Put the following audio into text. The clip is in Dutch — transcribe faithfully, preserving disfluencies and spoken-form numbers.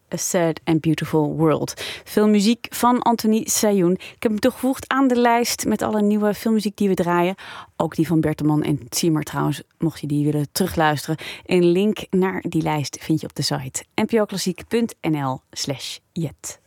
A Sad and Beautiful World. Veel muziek van Anthony Sayoun. Ik heb hem toegevoegd aan de lijst met alle nieuwe filmmuziek die we draaien. Ook die van Berteman en Zimmer trouwens, mocht je die willen terugluisteren. Een link naar die lijst vind je op de site n p o klassiek punt n l slash jet.